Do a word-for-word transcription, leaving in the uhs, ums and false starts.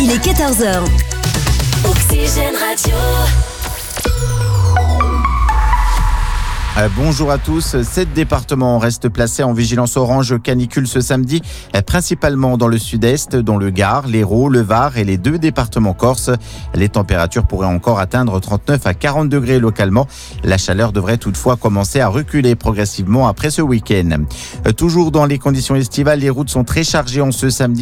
il est quatorze heures. Oxygène Radio. Euh, bonjour à tous. Sept départements restent placés en vigilance orange canicule ce samedi, euh, principalement dans le sud-est, dont le Gard, l'Hérault, le Var et les deux départements corses. Les températures pourraient encore atteindre trente-neuf à quarante degrés localement. La chaleur devrait toutefois commencer à reculer progressivement après ce week-end. Euh, toujours dans les conditions estivales, les routes sont très chargées en ce samedi.